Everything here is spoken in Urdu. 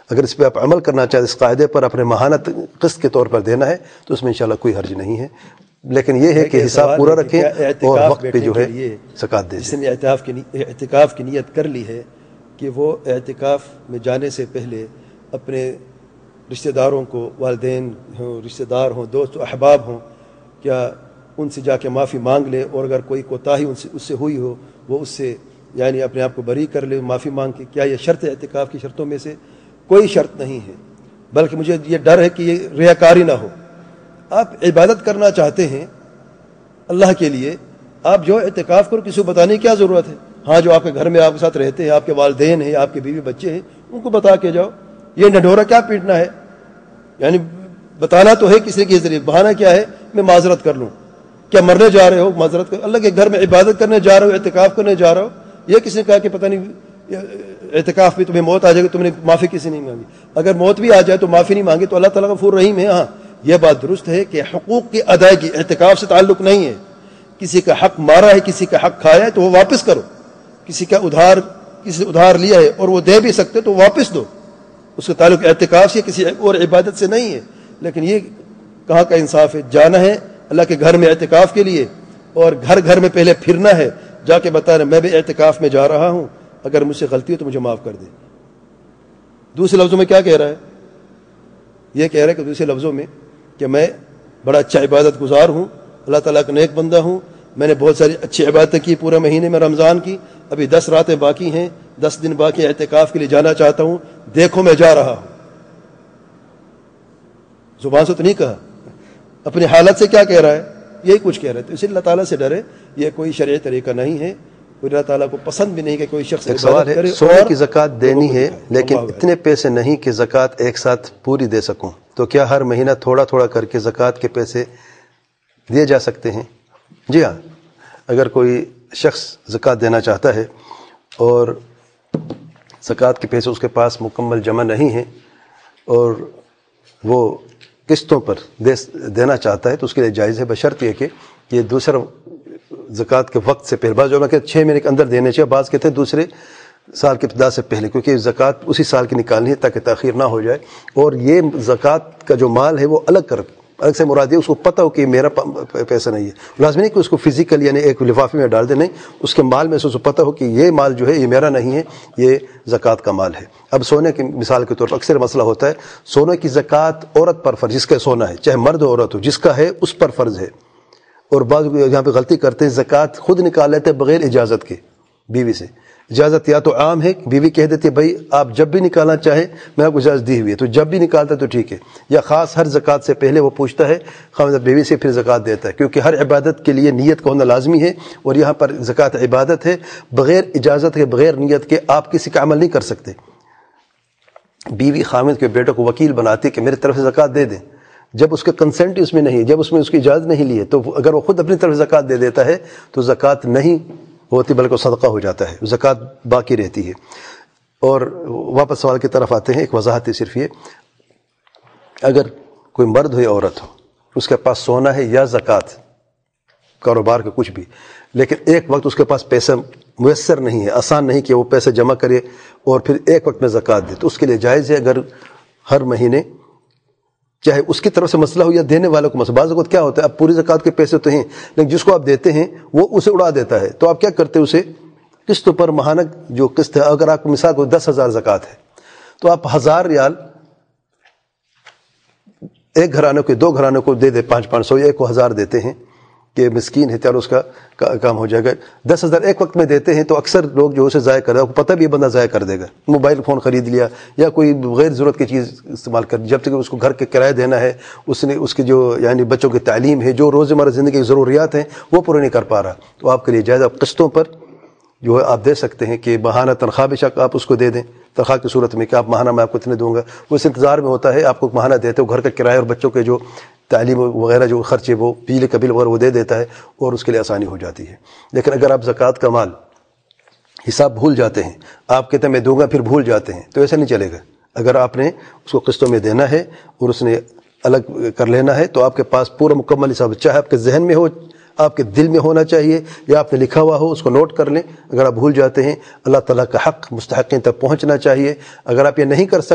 اگر اس پہ آپ عمل کرنا چاہتے، اس قاعدے پر اپنے ماہانہ قسط کے طور پر دینا ہے تو اس میں انشاءاللہ کوئی حرج نہیں ہے، لیکن یہ ہے کہ حساب پورا رکھیں اور وقت پہ جو ہے زکوٰۃ دے دیں۔ جس نے اعتکاف کی نیت کر لی ہے کہ وہ اعتکاف میں جانے سے پہلے اپنے رشتہ داروں کو، والدین ہوں، رشتہ دار ہوں، دوست و احباب ہوں، کیا ان سے جا کے معافی مانگ لے، اور اگر کوئی کوتاہی اس سے ہوئی ہو وہ اس سے یعنی اپنے آپ کو بری کر لے معافی مانگ کے۔ کیا یہ شرط ہے اعتکاف کی شرطوں میں سے؟ کوئی شرط نہیں ہے، بلکہ مجھے یہ ڈر ہے کہ یہ ریاکاری نہ ہو۔ آپ عبادت کرنا چاہتے ہیں اللہ کے لیے، آپ جو اعتکاف کرو، کسی کو بتانے کی کیا ضرورت ہے؟ ہاں جو آپ کے گھر میں آپ کے ساتھ رہتے ہیں، آپ کے والدین ہیں، آپ کے بیوی بچے ہیں، ان کو بتا کے جاؤ۔ یہ ڈھنڈورا کیا پیٹنا ہے؟ یعنی بتانا تو ہے کسی کے ذریعے، بہانہ کیا ہے؟ میں معذرت کر لوں۔ کیا مرنے جا رہے ہو؟ معذرت کر، اللہ کے گھر میں عبادت کرنے جا رہے ہو، اعتکاف کرنے جا رہے ہو۔ یہ کسی نے کہا کہ پتہ نہیں اعتکاف میں تمہیں موت آ جائے گی، تم نے معافی کسی نہیں مانگی؟ اگر موت بھی آ جائے تو معافی نہیں مانگی تو اللہ تعالیٰ غفور رحیم ہے۔ ہاں یہ بات درست ہے کہ حقوق کی ادائیگی اعتکاف سے تعلق نہیں ہے۔ کسی کا حق مارا ہے، کسی کا حق کھایا ہے تو وہ واپس کرو۔ کسی سے ادھار لیا ہے اور وہ دے بھی سکتے تو واپس دو۔ اس کا تعلق اعتکاف سے کسی اور عبادت سے نہیں ہے۔ لیکن یہ کہاں کا انصاف ہے؟ جانا ہے اللہ کے گھر میں اعتکاف کے لیے اور گھر میں پہلے پھرنا ہے، جا کے بتانا میں بھی اعتکاف میں جا رہا ہوں، اگر مجھ سے غلطی ہو تو مجھے معاف کر دے۔ دوسرے لفظوں میں کیا کہہ رہا ہے؟ یہ کہہ رہا ہے کہ دوسرے لفظوں میں کہ میں بڑا اچھا عبادت گزار ہوں، اللہ تعالیٰ کا نیک بندہ ہوں، میں نے بہت ساری اچھی عبادتیں کی پورے مہینے میں رمضان کی، ابھی 10 راتیں باقی ہیں، 10 دن باقی اعتکاف کے لیے جانا چاہتا ہوں، دیکھو میں جا رہا ہوں۔ زبان سے تو نہیں کہا، اپنی حالت سے کیا کہہ رہا ہے؟ یہی کچھ کہہ رہا ہے۔ تو اسی اللہ تعالیٰ سے ڈرے، یہ کوئی شرعی طریقہ نہیں ہے، کوئی اللہ تعالیٰ کو پسند بھی نہیں کہ کوئی شخص عبادت کرے۔ سونے کی زکوٰۃ دینی ہے لیکن اتنے پیسے نہیں کہ زکوٰۃ ایک ساتھ پوری دے سکوں، تو کیا ہر مہینہ تھوڑا تھوڑا کر کے زکوٰۃ کے پیسے دیے جا سکتے ہیں؟ جی ہاں، اگر کوئی شخص زکوٰۃ دینا چاہتا ہے اور زکوٰۃ کے پیسے اس کے پاس مکمل جمع نہیں ہیں اور وہ قسطوں پر دینا چاہتا ہے تو اس کے لیے جائز ہے، بشرط یہ کہ یہ دوسرا زکوٰۃ کے وقت سے پہلے، بعض جو کہ 6 مہینے کے اندر دینے چاہیے، بعض کہتے ہیں دوسرے سال کی ابتدا سے پہلے، کیونکہ زکوٰۃ اسی سال کی نکالنی ہے تاکہ تاخیر نہ ہو جائے۔ اور یہ زکوٰۃ کا جو مال ہے وہ الگ سے مراد ہے، اس کو پتہ ہو کہ یہ میرا پیسہ نہیں ہے، لازمی نہیں کہ اس کو فزیکل یعنی ایک لفافے میں ڈال دے، نہیں، اس کے مال میں سے اس کو پتہ ہو کہ یہ مال جو ہے یہ میرا نہیں ہے، یہ زکوٰۃ کا مال ہے۔ اب سونے کی مثال کے طور پر اکثر مسئلہ ہوتا ہے، سونے کی زکوٰۃ عورت پر فرض، جس کا سونا ہے، چاہے مرد ہو عورت ہو، جس کا ہے اس پر فرض ہے۔ اور بعض یہاں پہ غلطی کرتے ہیں، زکوٰۃ خود نکال لیتے ہیں بغیر اجازت کے بیوی سے۔ اجازت یا تو عام ہے، بیوی کہہ دیتی ہے بھائی آپ جب بھی نکالنا چاہیں میں آپ کو اجازت دی ہوئی ہے، تو جب بھی نکالتا ہے تو ٹھیک ہے، یا خاص ہر زکوٰۃ سے پہلے وہ پوچھتا ہے خاوند بیوی سے پھر زکوٰۃ دیتا ہے، کیونکہ ہر عبادت کے لیے نیت کا ہونا لازمی ہے، اور یہاں پر زکوٰۃ عبادت ہے، بغیر اجازت کے بغیر نیت کے آپ کسی کا عمل نہیں کر سکتے۔ بیوی خاوند کے بیٹوں کو وکیل بناتی کہ میری طرف سے زکوٰۃ دے دیں، جب اس کا کنسنٹ اس میں نہیں ہے، جب اس میں اس کی اجازت نہیں لی ہے، تو اگر وہ خود اپنی طرف زکوٰۃ دے دیتا ہے تو زکوٰۃ نہیں ہوتی بلکہ صدقہ ہو جاتا ہے، زکوٰۃ باقی رہتی ہے۔ اور واپس سوال کی طرف آتے ہیں، ایک وضاحت ہے صرف یہ، اگر کوئی مرد ہو یا عورت ہو، اس کے پاس سونا ہے یا زکوٰۃ کاروبار کا کچھ بھی، لیکن ایک وقت اس کے پاس پیسہ میسر نہیں ہے، آسان نہیں کہ وہ پیسے جمع کرے اور پھر ایک وقت میں زکوٰۃ دے، تو اس کے لیے جائز ہے اگر ہر مہینے، چاہے اس کی طرف سے مسئلہ ہو یا دینے والوں کو مسئلہ، بعض اوقات کیا ہوتا ہے اب پوری زکوٰۃ کے پیسے تو ہیں لیکن جس کو آپ دیتے ہیں وہ اسے اڑا دیتا ہے، تو آپ کیا کرتے ہیں، اسے قسط پر ماہانہ جو قسط ہے، اگر آپ کو مثال کو 10,000 زکوٰۃ ہے تو آپ 1,000 ریال ایک گھرانے کو 2 گھرانوں کو دے دے، 500 یا ایک کو 1,000 دیتے ہیں کہ مسکین ہے، چلو اس کا کام ہو جائے گا۔ 10,000 ایک وقت میں دیتے ہیں تو اکثر لوگ جو اسے ضائع کر رہے ہیں، پتہ بھی یہ بندہ ضائع کر دے گا، موبائل فون خرید لیا یا کوئی غیر ضرورت کی چیز استعمال کر، جب تک اس کو گھر کے کرایہ دینا ہے، اس کی جو یعنی بچوں کی تعلیم ہے، جو روزمرہ زندگی کی ضروریات ہیں وہ پورے نہیں کر پا رہا، تو آپ کے لیے جائز آپ قسطوں پر جو ہے آپ دے سکتے ہیں کہ ماہانہ تنخواہ بے شک آپ اس کو دے دیں، تنخواہ کی صورت میں کہ آپ ماہانہ میں آپ کو اتنے دوں گا، وہ اس انتظار میں ہوتا ہے، آپ کو ماہانہ دیتے ہو، گھر کا کرایہ اور بچوں کے جو تعلیم وغیرہ جو خرچے وہ بجلی کا بل وغیرہ وہ دے دیتا ہے اور اس کے لیے آسانی ہو جاتی ہے۔ لیکن اگر آپ زکوٰۃ کا مال حساب بھول جاتے ہیں، آپ کہتے ہیں میں دوں گا پھر بھول جاتے ہیں، تو ایسا نہیں چلے گا۔ اگر آپ نے اس کو قسطوں میں دینا ہے اور اس نے الگ کر لینا ہے تو آپ کے پاس پورا مکمل حساب، چاہے آپ کے ذہن میں ہو، آپ کے دل میں ہونا چاہیے یا آپ نے لکھا ہوا ہو، اس کو نوٹ کر لیں۔ اگر آپ بھول جاتے ہیں، اللہ تعالیٰ کا حق مستحقین تک پہنچنا چاہیے، اگر آپ یہ نہیں کر سکتے